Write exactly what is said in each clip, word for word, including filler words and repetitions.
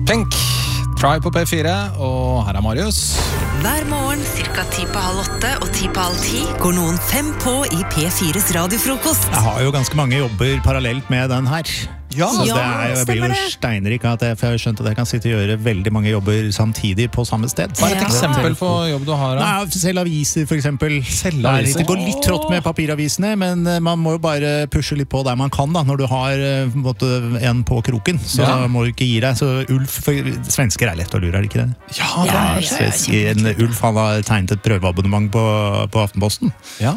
Pink, Try på P fire, og her er Marius. Hver morgen, cirka ti på halv åtte og ti på halv ti, går noen fem på i P fires radiofrokost. Jeg har jo ganske mange jobber parallelt med den her. Ja, så det ja, er jo, jeg blir jo steinrik av at jeg, for jeg har skjønt at jeg kan sitte og gjøre veldig mange jobber samtidig på samme sted. Hva er et Ja. eksempel på jobb du har? Da? Nei, selv aviser for eksempel. Selv Det er aviser? litt- Det går litt trått med papiravisene, men eh, man må jo bare pushe litt på der man kan da, når du har eh, på en måte en på kroken. Så Ja. må du ikke gi deg. Så Ulf, for svensker er lett å lure, er det ikke det? Ja, det Ja, er ja. Svensken Ulf, han har tegnet et prøveabonnement på, på Aftenposten. Ja.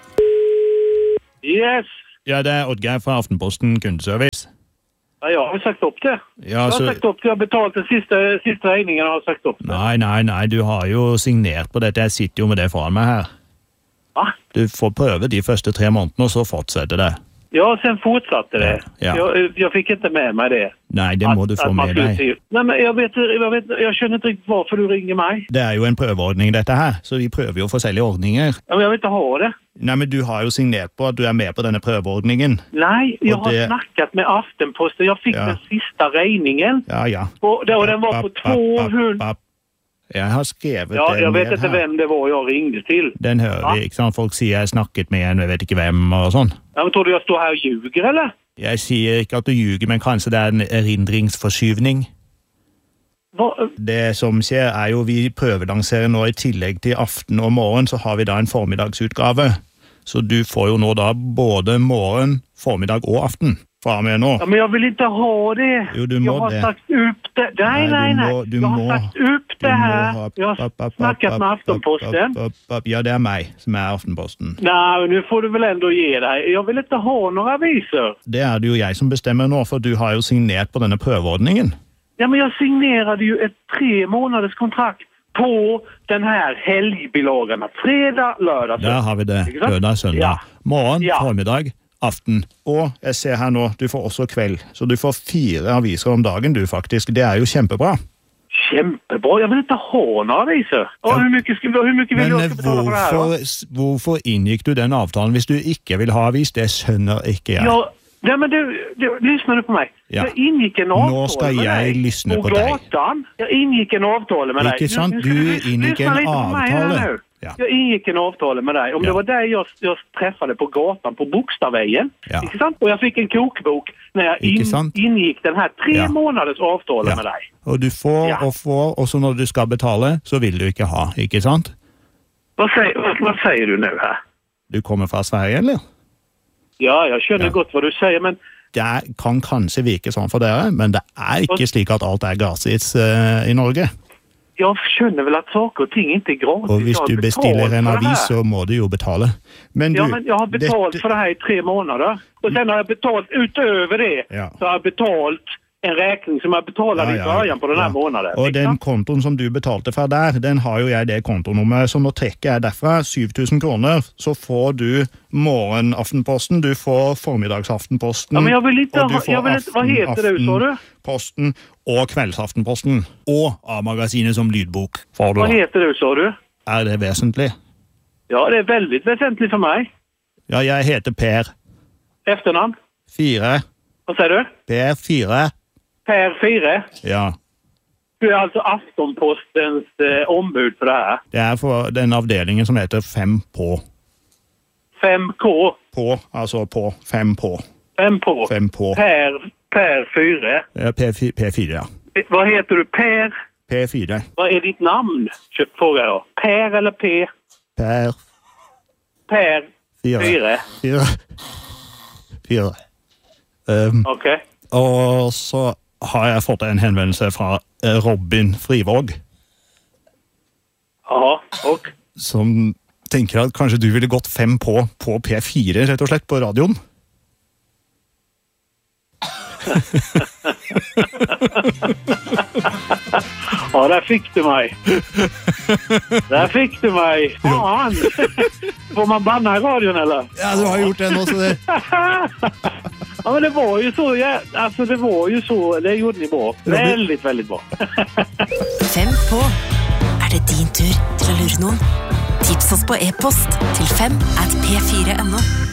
Yes. Ja, det er Oddgeir fra Aftenposten kundeservice. Ja, jag har sagt upp det. Ja, Jag har sagt upp det. Jag har betalt den sista, sista regningen och har sagt upp det. Nei, nei, nei, du har jo signert på dette. Jeg sitter jo med det foran meg her. Va? Du får prøve de første tre månedene, og så fortsetter det. Ja, sen fortsatte det. Ja. Jag, jag fick inte med mig det. Nei, det må du få man med skulle deg. se- Nej, men jag vet, jag vet, jag känner inte riktigt varför du ringer mig. Det er jo en prøveordning dette her, så vi prøver jo forskjellige ordninger. Ja, men jag vill inte ha det. Nei, men du har jo signert på at du er med på denne prøveordningen. Nej, jag Och har det- snackat med Aftenposten. Jag fick Ja. den sista regningen. Ja, ja. Och, och den var på tvåhundra... Jeg har skrevet Ja, den jag vet ned inte her. vem det var jag ringde till. Den hører Ja. vi, ikke sant? Folk sier jeg snakket med en, jeg vet ikke hvem, og sånn. Ja, men tror du jag står här och ljuger, eller? Jeg sier ikke at du ljuger, men kanskje det er en erindringsforskyvning. Va, Det som skjer er jo, vi prøvelanserer nå i tillegg til aften og morgen, så har vi da en formiddagsutgave. Så du får jo nå da både morgen, formiddag og aften fra med nå. ja, men jag vill inte ha det. Jo, du må jag har det. sagt upp det. Nej, nej, du nej. må- du jag har må- sagt upp Du det må här. ha- Jag har snackat med Aftenposten. Ja, det er meg som er Aftenposten. Nej, nu får du väl ändå ge dig. Jag vill inte ha några aviser. Det er det jo jeg som bestemmer nå, for du har jo signert på denne prøveordningen. Ja, men jag signerade ju ett tre månaders kontrakt på den här helgbilagan. Fredag, lördag, Der har vi det. Ikke sant? Lørdag, søndag. Ja. Morgen, Ja. formiddag, aften. Og jeg ser her nå, du får også kveld. Så du får fire aviser om dagen du faktisk. Det er jo kjempebra. Kämpebra. Jag vill inte ha några aviser. Och hur mycket, ska, hur mycket vill Men jag ska betala för det här? hvorfor, Då? hvorfor inngikk du den avtalen hvis du ikke vil ha avis? Det skjønner ikke jeg. Ja, nej, men du, du, lyssna nu på mig. Ja. Jag ingick en avtal Nå skal med jeg dig. lyssna på på deg. gatan. Jag ingick en avtal med dig. Ikke sant? Nu- nu ska Du lys- ingick lyssna en lite på mig här avtale. nu. Ja. Jag ingick en avtal med dig. Om Ja. det var dig jag, jag träffade på gatan på Bokstavvägen. Ja. Inte sant? Och jag fick en kokbok när jag Ikke in, sant? ingick den här tre Ja. månaders avtalet Ja. med dig. Og du får Ja. og får, og så når du skal betale, så vil du ikke ha, ikke sant? Vad säger, vad, vad säger du nu här? Du kommer fra Sverige, eller? Ja, jag känner Ja. gott vad du säger, men Det kan kanskje virke sånn for dere, men det er ikke slik at alt er gratis uh, i Norge. jag känner väl att saker och ting inte är gratis. Og hvis Jag har du betalt bestiller en för det avis, här. så må du jo betale. Men du, Ja, men jag har betalt dette- för det här i tre månader. Och sen har jag betalt utöver det. Ja. Så har jag betalt en räkning som jag betalade Ja, i ja, början på den här ja. månaden. Og Ikke den sant? kontoen som du betalte fra der, den har jo jeg det kontonummeret, så nå trekker jeg derfra syv tusen kroner, så får du morgen-Aftenposten, du får formiddags-Aftenposten, Ja, men jag vill inte og du ha- får jag vill inte- vad heter det, sa du? Aftenposten og Kveldsaftenposten, og A-magasinet som lydbok. Får du Vad da. heter du, sa du? Er det vesentlig? Ja, det är väldigt väsentligt för mig. Ja, jeg heter Per Efternamn? Fire. Vad säger du? Per Fire. Per Fire. Ja. Du är alltså Aftonpostens eh, ombud för det här. Det er for den avdelingen som heter Fem på. fem K. På, altså på. Fem på. fem på. Fem på. Per, per Fyre. Ja, P fire, ja. Eh, Vad heter du? Per? P fire. Vad är ditt namn? Kö- Frågar jag. Per eller P? Per Per Fire. Fyre. Fire. Fire. Um, Okej. og så har jeg fått en henvendelse fra eh, Robin Frivåg, Ja, och? som tenker at kanskje du ville gått fem på på P fire, rett og slett, på radioen. Ja, där fick du mig. Där fick du mig. Fan. Får man banna i radion eller? Ja, du har gjort det nå, så det... Ja, men det var ju så. Ja, alltså det var ju så. Det gjorde ni bra. Väldigt, väldigt bra. Fem på. Er det din tur til å lure noen? Tips oss på e-post til fem at p fire punktum no.